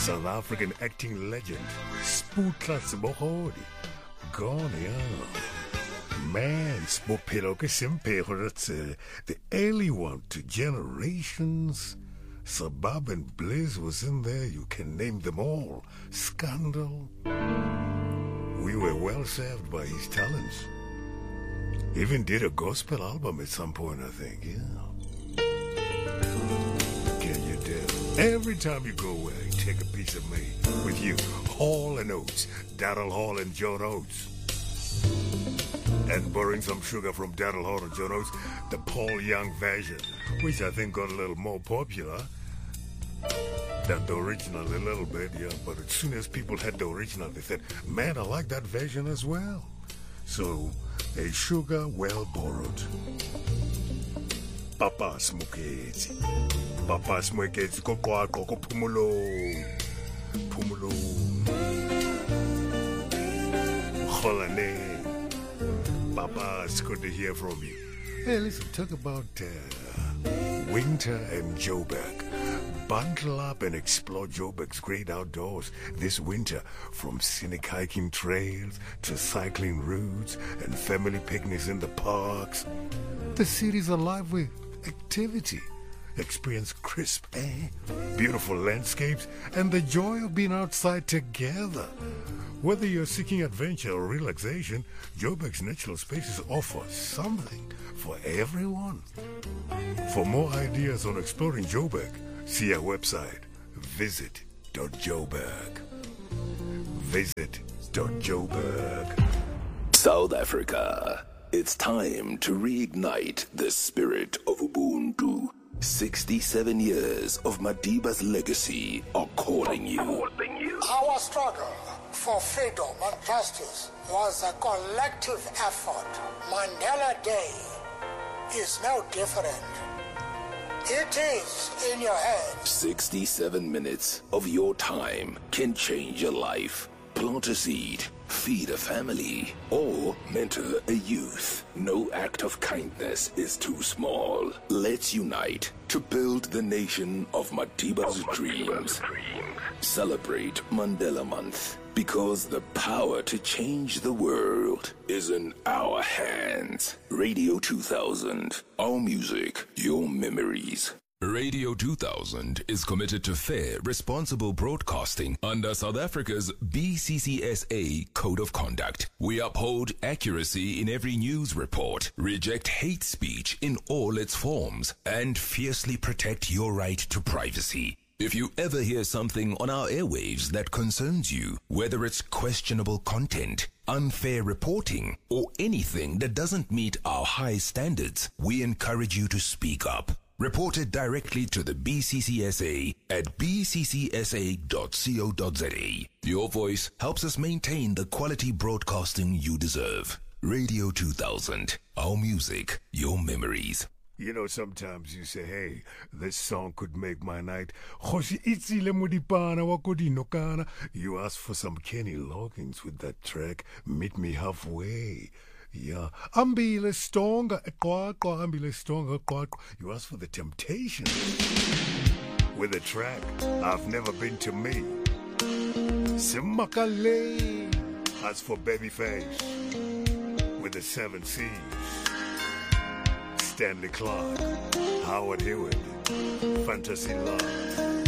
South African acting legend Sputla Sibohodi. Gone, yeah. Man, Spopelo Kesempero, that's the early one to generations. Sabab and Blaze was in there, you can name them all. Scandal. We were well served by his talents. Even did a gospel album at some point, I think, yeah. Can you tell? Every time you go away, take a piece of me with you. Hall and Oates, Daryl Hall and John Oates. And borrowing some sugar from Daryl Hall and John Oates, the Paul Young version, which I think got a little more popular than the original a little bit, yeah. But as soon as people had the original, they said, man, I like that version as well. So, a sugar well borrowed. Papa Smokezi. Papa Smokezi. Koko Pumulo. Pumulo. Holane. Papa, it's good to hear from you. Hey, listen, talk about Winter and Joburg. Bundle up and explore Joburg's great outdoors this winter, from scenic hiking trails to cycling routes and family picnics in the parks. The city's alive with activity. Experience crisp air, beautiful landscapes, and the joy of being outside together. Whether you're seeking adventure or relaxation, Joburg's natural spaces offer something for everyone. For more ideas on exploring Joburg, see our website, visit.joburg. Visit.joburg. South Africa, it's time to reignite the spirit of Ubuntu. 67 years of Madiba's legacy are calling you. Our struggle for freedom and justice was a collective effort. Mandela Day is no different. It is in your hands. 67 minutes of your time can change your life. Plant a seed, feed a family, or mentor a youth. No act of kindness is too small. Let's unite to build the nation of Madiba's dreams. Celebrate Mandela Month, because the power to change the world is in our hands. Radio 2000, our music, your memories. Radio 2000 is committed to fair, responsible broadcasting under South Africa's BCCSA Code of Conduct. We uphold accuracy in every news report, reject hate speech in all its forms, and fiercely protect your right to privacy. If you ever hear something on our airwaves that concerns you, whether it's questionable content, unfair reporting, or anything that doesn't meet our high standards, we encourage you to speak up. Report it directly to the BCCSA at bccsa.co.za. Your voice helps us maintain the quality broadcasting you deserve. Radio 2000, our music, your memories. You know, sometimes you say, hey, this song could make my night. You ask for some Kenny Loggins with that track, Meet Me Halfway. Yeah, ambile stonga, ambile stonga. You ask for The Temptation with the track I've Never Been to Me. Simakale. As for Babyface with the 7 C's. Stanley Clark, Howard Hewitt, Fantasy Love.